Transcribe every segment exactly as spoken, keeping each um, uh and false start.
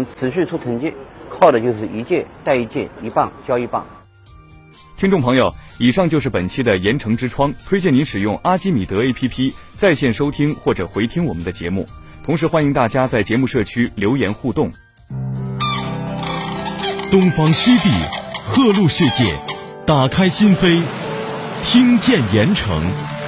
能持续出成绩，靠的就是一届带一届，一棒交一棒。 听众朋友，以上就是本期的盐城之窗，推荐您使用阿基米德 A P P 在线收听或者回听我们的节目，同时欢迎大家在节目社区留言互动。 东方湿地，赫录世界，打开心扉，听见盐城。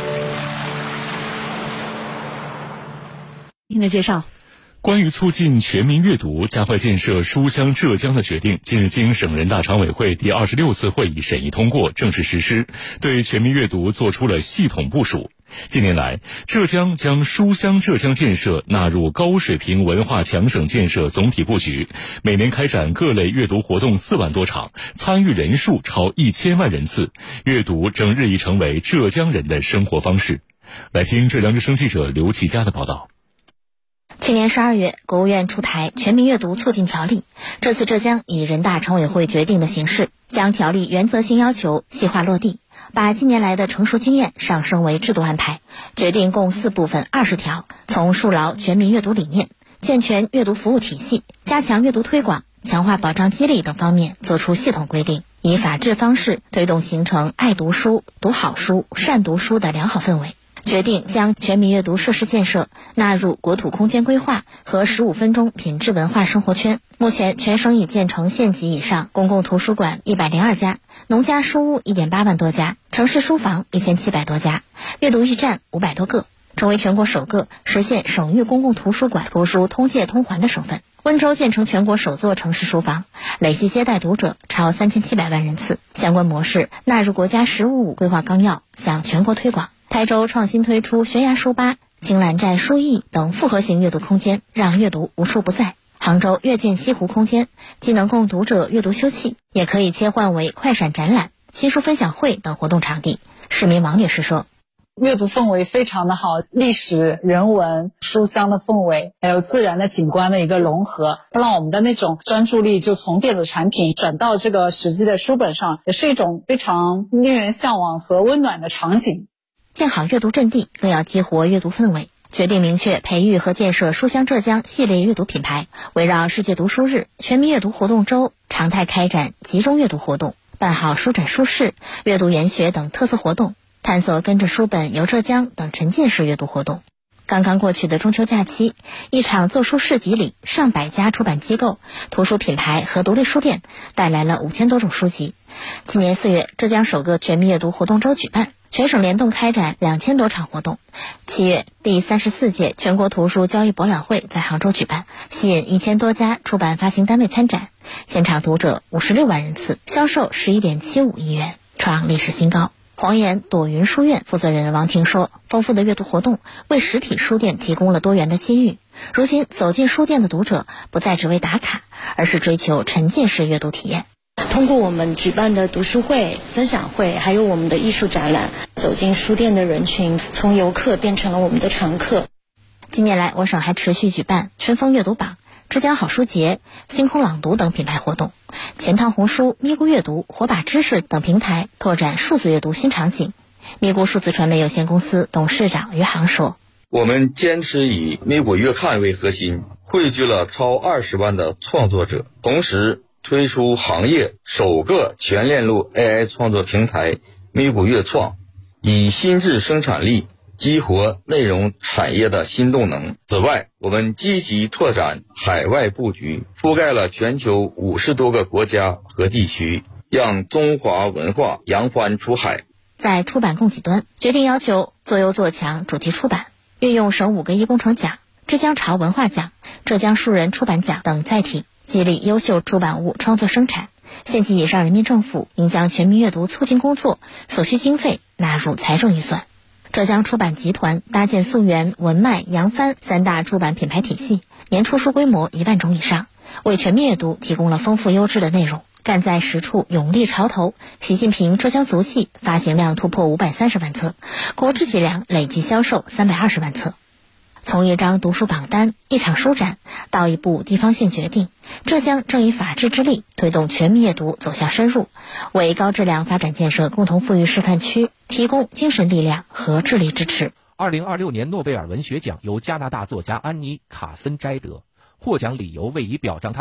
您的介绍。 关于促进全民阅读、加快建设书香浙江的决定，近日经省人大常委会第二十六次会议审议通过，正式实施，对全民阅读做出了系统部署。近年来，浙江将书香浙江建设纳入高水平文化强省建设总体布局，每年开展各类阅读活动四万多场，参与人数超一千万人次，阅读正日益成为浙江人的生活方式。来听浙江之声记者刘启佳的报道。 去年十二月，国务院出台《全民阅读促进条例》，这次浙江以人大常委会决定的形式，将条例原则性要求细化落地，把近年来的成熟经验上升为制度安排，决定共四部分二十条，从树牢全民阅读理念、健全阅读服务体系、加强阅读推广、强化保障激励等方面作出系统规定，以法治方式推动形成爱读书、读好书、善读书的良好氛围。决定将全民阅读设施建设纳入国土空间规划和十五分钟品质文化生活圈。目前全省已建成县级以上公共图书馆一百零二家，农家书屋 一点八万多家，城市书房一千七百多家，阅读驿站五百多个，成为全国首个实现省域公共图书馆图书通借通还的省份。温州建成全国首座城市书房，累计接待读者超三千七百万人次，相关模式纳入国家“十五五”规划纲要，向全国推广。台州创新推出悬崖书吧、青蓝寨书艺等复合型阅读空间，让阅读无处不在。杭州阅见西湖空间既能供读者阅读休憩，也可以切换为快闪展览、新书分享会等活动场地。市民王女士说， 阅读氛围非常的好，历史、人文、书香的氛围，还有自然的景观的一个融合，让我们的那种专注力就从电子产品转到这个实际的书本上，也是一种非常令人向往和温暖的场景。 建好阅读阵地，更要激活阅读氛围。决定明确培育和建设书香浙江系列阅读品牌，围绕世界读书日、全民阅读活动周，常态开展集中阅读活动，办好书展书市、阅读研学等特色活动，探索跟着书本游浙江等沉浸式阅读活动。刚刚过去的中秋假期，一场做书市集里，上百家出版机构、图书品牌和独立书店带来了五千多种书籍。今年四月，浙江首个全民阅读活动周举办，全省联动开展两千多场活动。七月，第三十四届全国图书交易博览会在杭州举办，吸引一千多家出版发行单位参展，现场读者五十六万人次，销售十一点七五亿元，创历史新高。黄岩朵云书院负责人王婷说，丰富的阅读活动为实体书店提供了多元的机遇。如今走进书店的读者不再只为打卡，而是追求沉浸式阅读体验。 通过我们举办的读书会、分享会，还有我们的艺术展览，走进书店的人群从游客变成了我们的常客。 近年来，我省还持续举办春风阅读榜、浙江好书节、星空朗读等品牌活动，钱塘红书、咪咕阅读、火把知识等平台拓展数字阅读新场景。咪咕数字传媒有限公司董事长于航说， 我们坚持以咪咕月刊为核心，汇聚了超二十万的创作者，同时推出行业首个全链路 A I 创作平台咪咕月创，以新质生产力激活内容产业的新动能。此外，我们积极拓展海外布局，覆盖了全球五十多个国家和地区，让中华文化扬帆出海。 在出版供给端，决定要求做优做强主题出版，运用省五个一工程奖、浙江潮文化奖、浙江书人出版奖等载体，激励优秀出版物创作生产。县级以上人民政府应将全民阅读促进工作所需经费纳入财政预算。浙江出版集团搭建溯源、文脉、扬帆三大出版品牌体系，年出书规模一万种以上，为全民阅读提供了丰富优质的内容。干在实处，勇立潮头。习近平浙江足迹发行量突破五百三十万册，国之脊梁累计销售三百二十万册。从一张读书榜单、一场书展到一部地方性决定，浙江正以法治之力推动全民阅读走向深入，为高质量发展建设共同富裕示范区提供精神力量和智力支持。 二零二六年诺贝尔文学奖由加拿大作家安妮·卡森摘得，获奖理由为以表彰他